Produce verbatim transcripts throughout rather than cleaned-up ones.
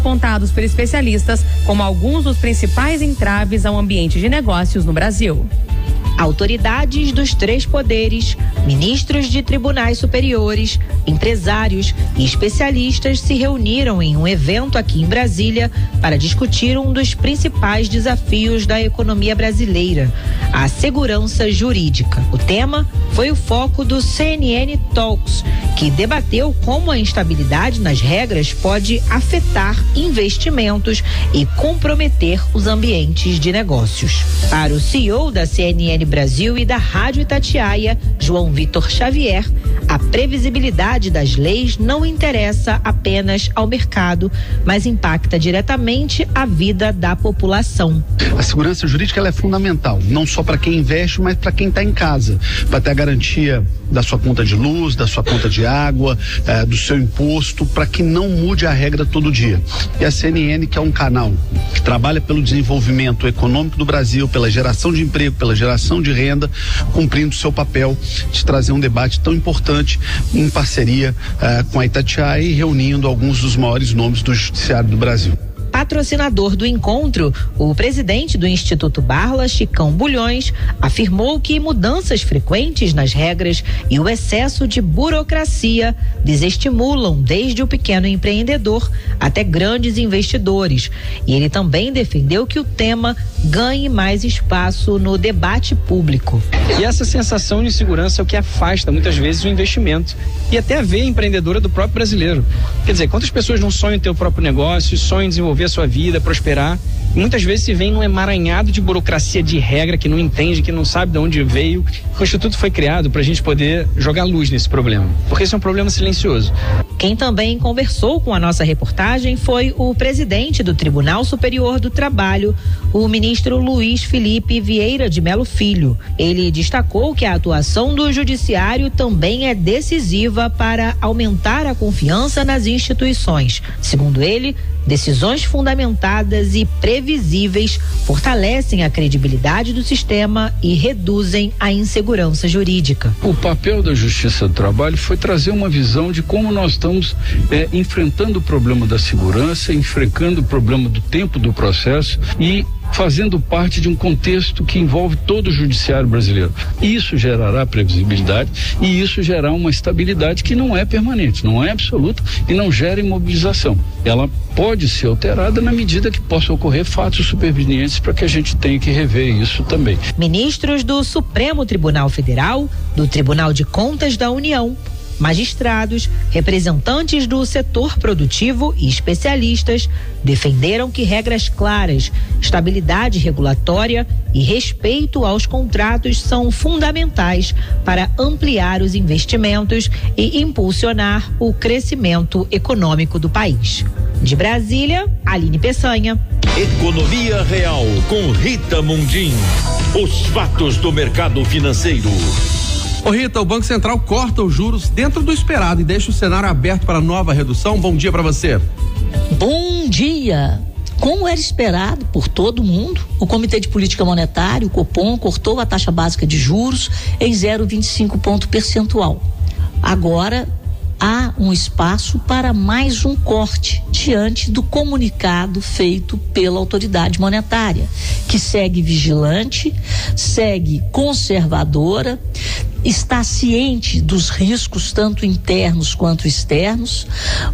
apontados por especialistas como alguns dos principais entraves ao ambiente de negócios no Brasil. Autoridades dos três poderes, ministros de tribunais superiores, empresários e especialistas se reuniram em um evento aqui em Brasília para discutir um dos principais desafios da economia brasileira, a segurança jurídica. O tema foi o foco do C N N Talks, que debateu como a instabilidade nas regras pode afetar investimentos e comprometer os ambientes de negócios. Para o C E O da C N N Brasil e da Rádio Itatiaia, João Vitor Xavier, a previsibilidade das leis não interessa apenas ao mercado, mas impacta diretamente a vida da população. A segurança jurídica ela é fundamental, não só para quem investe, mas para quem está em casa, para ter a garantia da sua conta de luz, da sua conta de água, eh, do seu imposto, para que não mude a regra todo dia. E a C N N, que é um canal que trabalha pelo desenvolvimento econômico do Brasil, pela geração de emprego, pela geração de renda, cumprindo seu papel de trazer um debate tão importante em parceria eh, com a Itatiaia e reunindo alguns dos maiores nomes do judiciário do Brasil. Patrocinador do encontro, o presidente do Instituto Barla, Chicão Bulhões, afirmou que mudanças frequentes nas regras e o excesso de burocracia desestimulam desde o pequeno empreendedor até grandes investidores. E ele também defendeu que o tema ganhe mais espaço no debate público. E essa sensação de insegurança é o que afasta muitas vezes o investimento e até a veia empreendedora do próprio brasileiro. Quer dizer, quantas pessoas não sonham em ter o próprio negócio, sonham em desenvolver a sua vida, prosperar, e muitas vezes se vem num emaranhado de burocracia, de regra, que não entende, que não sabe de onde veio. O Instituto foi criado para a gente poder jogar luz nesse problema, porque esse é um problema silencioso. Quem também conversou com a nossa reportagem foi o presidente do Tribunal Superior do Trabalho, o ministro Luiz Felipe Vieira de Melo Filho. Ele destacou que a atuação do judiciário também é decisiva para aumentar a confiança nas instituições. Segundo ele, decisões fundamentadas e previsíveis fortalecem a credibilidade do sistema e reduzem a insegurança jurídica. O papel da Justiça do Trabalho foi trazer uma visão de como nós estamos é, enfrentando o problema da segurança, enfrentando o problema do tempo do processo e fazendo parte de um contexto que envolve todo o judiciário brasileiro. Isso gerará previsibilidade e isso gerará uma estabilidade que não é permanente, não é absoluta e não gera imobilização. Ela pode ser alterada na medida que possam ocorrer fatos supervenientes para que a gente tenha que rever isso também. Ministros do Supremo Tribunal Federal, do Tribunal de Contas da União, magistrados, representantes do setor produtivo e especialistas defenderam que regras claras, estabilidade regulatória e respeito aos contratos são fundamentais para ampliar os investimentos e impulsionar o crescimento econômico do país. De Brasília, Aline Peçanha. Economia Real com Rita Mundim. Os fatos do mercado financeiro. Ô Rita, o Banco Central corta os juros dentro do esperado e deixa o cenário aberto para nova redução. Bom dia para você. Bom dia. Como era esperado por todo mundo, o Comitê de Política Monetária, o Copom, cortou a taxa básica de juros em zero vírgula vinte e cinco ponto percentual. Agora há um espaço para mais um corte diante do comunicado feito pela autoridade monetária, que segue vigilante, segue conservadora, está ciente dos riscos tanto internos quanto externos,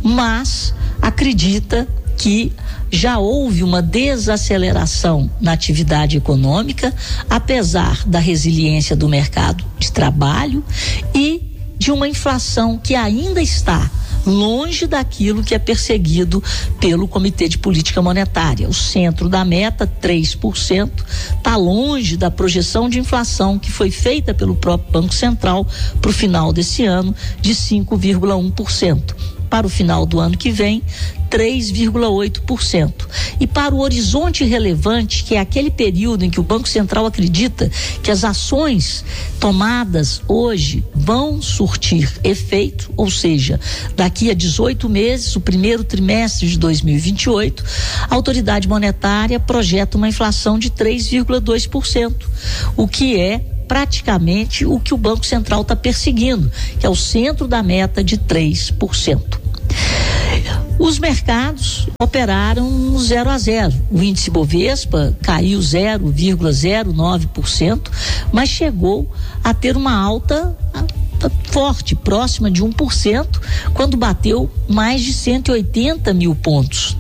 mas acredita que já houve uma desaceleração na atividade econômica, apesar da resiliência do mercado de trabalho e de uma inflação que ainda está longe daquilo que é perseguido pelo Comitê de Política Monetária. O centro da meta, três por cento, está longe da projeção de inflação que foi feita pelo próprio Banco Central para o final desse ano, de cinco vírgula um por cento. Para o final do ano que vem, três vírgula oito por cento. E para o horizonte relevante, que é aquele período em que o Banco Central acredita que as ações tomadas hoje vão surtir efeito, ou seja, daqui a dezoito meses, o primeiro trimestre de dois mil e vinte e oito, a autoridade monetária projeta uma inflação de três vírgula dois por cento, o que é praticamente o que o Banco Central está perseguindo, que é o centro da meta de três por cento. Os mercados operaram zero a zero. O índice Bovespa caiu zero vírgula zero nove por cento, mas chegou a ter uma alta forte, próxima de um por cento, quando bateu mais de cento e oitenta mil pontos.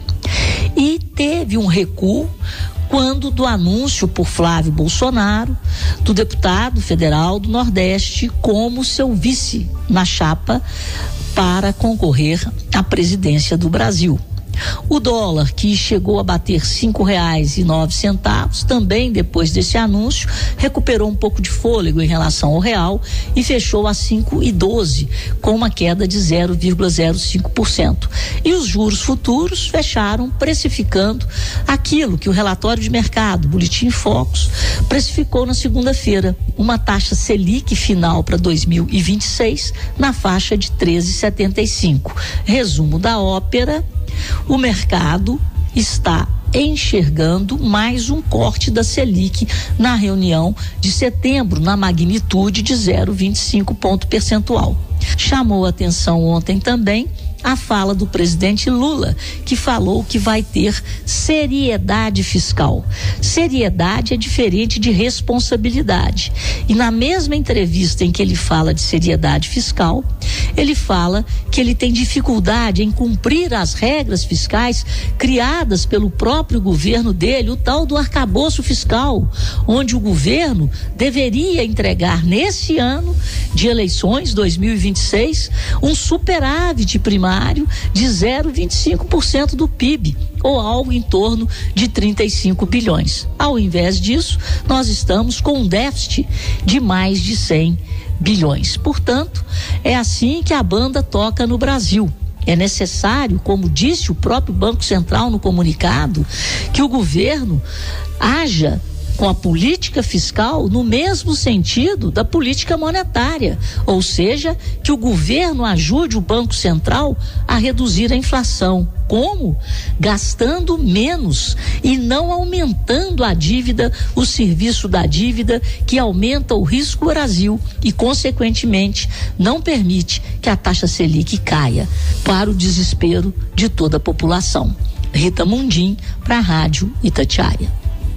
E teve um recuo quando do anúncio por Flávio Bolsonaro do deputado federal do Nordeste como seu vice na chapa para concorrer à presidência do Brasil. O dólar, que chegou a bater cinco reais e nove centavos, também depois desse anúncio, recuperou um pouco de fôlego em relação ao real e fechou a cinco e doze, com uma queda de zero vírgula zero cinco por cento. E os juros futuros fecharam precificando aquilo que o relatório de mercado, Boletim Focus, precificou na segunda-feira, uma taxa Selic final para dois mil e vinte e seis na faixa de treze vírgula setenta e cinco. Resumo da ópera: o mercado está enxergando mais um corte da Selic na reunião de setembro, na magnitude de zero vírgula vinte e cinco ponto percentual. Chamou a atenção ontem também a fala do presidente Lula, que falou que vai ter seriedade fiscal. Seriedade é diferente de responsabilidade. E na mesma entrevista em que ele fala de seriedade fiscal, ele fala que ele tem dificuldade em cumprir as regras fiscais criadas pelo próprio governo dele, o tal do arcabouço fiscal, onde o governo deveria entregar nesse ano de eleições, dois mil e vinte e seis, um superávit primário de zero vírgula vinte e cinco por cento do P I B, ou algo em torno de trinta e cinco bilhões. Ao invés disso, nós estamos com um déficit de mais de cem bilhões. Portanto, é assim que a banda toca no Brasil. É necessário, como disse o próprio Banco Central no comunicado, que o governo haja com a política fiscal no mesmo sentido da política monetária, ou seja, que o governo ajude o Banco Central a reduzir a inflação. Como? Gastando menos e não aumentando a dívida, o serviço da dívida, que aumenta o risco do Brasil e, consequentemente, não permite que a taxa Selic caia, para o desespero de toda a população. Rita Mundim, para a Rádio Itatiaia.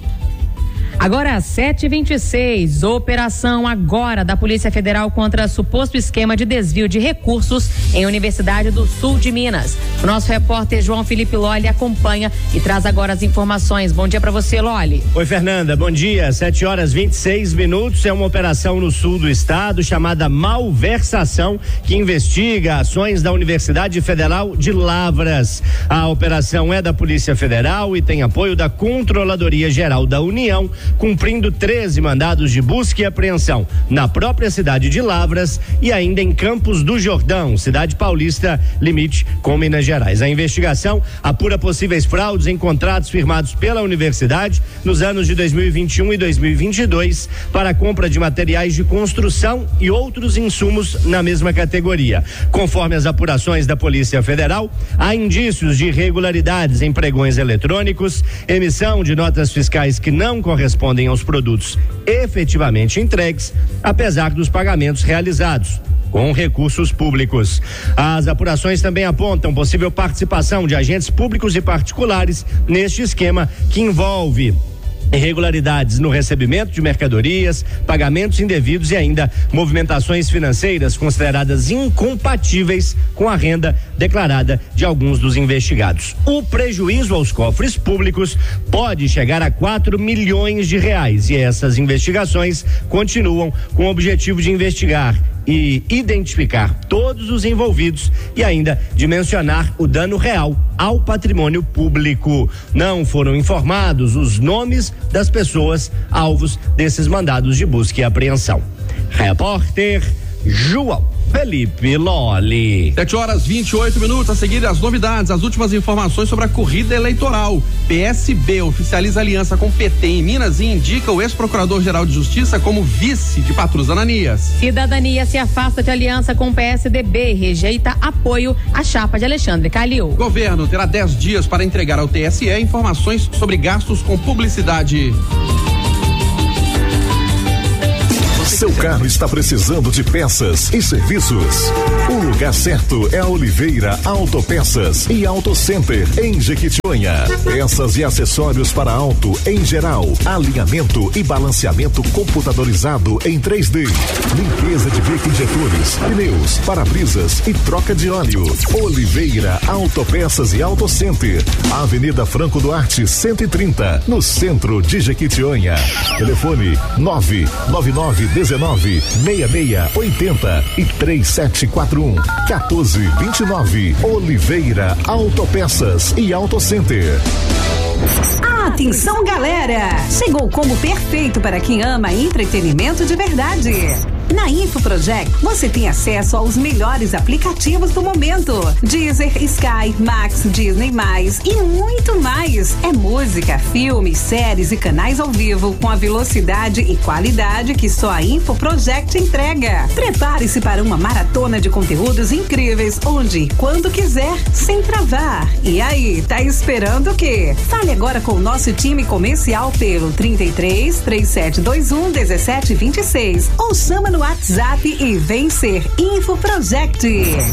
Agora, sete e vinte e seis, operação agora da Polícia Federal contra suposto esquema de desvio de recursos em Universidade do Sul de Minas. O nosso repórter João Felipe Lolli acompanha e traz agora as informações. Bom dia para você, Lolli. Oi, Fernanda, bom dia. sete horas e vinte e seis minutos. É uma operação no sul do estado chamada Malversação, que investiga ações da Universidade Federal de Lavras. A operação é da Polícia Federal e tem apoio da Controladoria Geral da União, cumprindo treze mandados de busca e apreensão na própria cidade de Lavras e ainda em Campos do Jordão, cidade paulista, limite com Minas Gerais. A investigação apura possíveis fraudes em contratos firmados pela universidade nos anos de dois mil e vinte e um e dois mil e vinte e dois para a compra de materiais de construção e outros insumos na mesma categoria. Conforme as apurações da Polícia Federal, há indícios de irregularidades em pregões eletrônicos, emissão de notas fiscais que não correspondem aos produtos efetivamente entregues, apesar dos pagamentos realizados com recursos públicos. As apurações também apontam possível participação de agentes públicos e particulares neste esquema, que envolve irregularidades no recebimento de mercadorias, pagamentos indevidos e ainda movimentações financeiras consideradas incompatíveis com a renda declarada de alguns dos investigados. O prejuízo aos cofres públicos pode chegar a quatro milhões de reais e essas investigações continuam com o objetivo de investigar e identificar todos os envolvidos e ainda dimensionar o dano real ao patrimônio público. Não foram informados os nomes das pessoas alvos desses mandados de busca e apreensão. Repórter João Felipe Lolli. sete horas e vinte e oito minutos. A seguir, as novidades, as últimas informações sobre a corrida eleitoral. P S B oficializa aliança com P T em Minas e indica o ex-procurador-geral de Justiça como vice de Patrus Ananias. Cidadania se afasta de aliança com o P S D B e rejeita apoio à chapa de Alexandre Calil. Governo terá dez dias para entregar ao T S E informações sobre gastos com publicidade. Seu carro está precisando de peças e serviços? O lugar certo é a Oliveira Autopeças e Auto Center em Jequitinhonha. Peças e acessórios para auto em geral, alinhamento e balanceamento computadorizado em três D, limpeza de bico injetores, pneus, para-brisas e troca de óleo. Oliveira Autopeças e Auto Center, Avenida Franco Duarte cento e trinta, no centro de Jequitinhonha. Telefone nove nove nove um nove seis seis oito zero e três sete quatro um um quatro dois nove. Oliveira Autopeças e Auto Center. Atenção, galera! Chegou o combo perfeito para quem ama entretenimento de verdade. Na InfoProject, você tem acesso aos melhores aplicativos do momento. Deezer, Sky, Max, Disney+, e muito mais. É música, filmes, séries e canais ao vivo com a velocidade e qualidade que só a InfoProject entrega. Prepare-se para uma maratona de conteúdos incríveis, onde e quando quiser, sem travar. E aí, tá esperando o quê? Fale agora com o nosso time comercial pelo trinta e três, três sete dois um, dezessete vinte e seis ou chama no WhatsApp e vem ser InfoProject.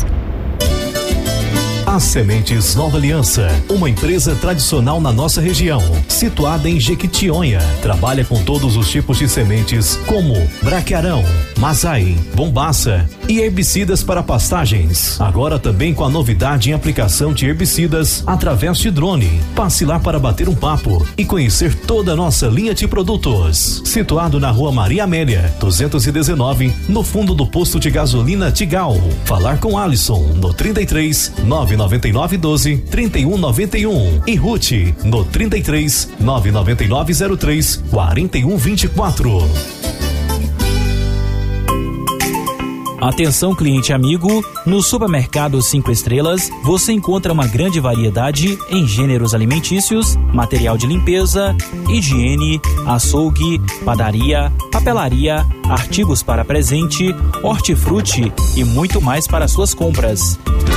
As Sementes Nova Aliança, uma empresa tradicional na nossa região, situada em Jequitinhonha, trabalha com todos os tipos de sementes como braquiarão, mazai, bombaça e herbicidas para pastagens. Agora também com a novidade em aplicação de herbicidas através de drone. Passe lá para bater um papo e conhecer toda a nossa linha de produtos. Situado na Rua Maria Amélia, duzentos e dezenove, no fundo do posto de gasolina Tigal. Falar com Alisson no trinta e três, nove nove nove doze, trinta e um noventa e um e Ruth no trinta e três, nove nove nove zero três, quarenta e um vinte e quatro. Atenção, cliente amigo, no Supermercado Cinco Estrelas você encontra uma grande variedade em gêneros alimentícios, material de limpeza, higiene, açougue, padaria, papelaria, artigos para presente, hortifruti e muito mais para suas compras.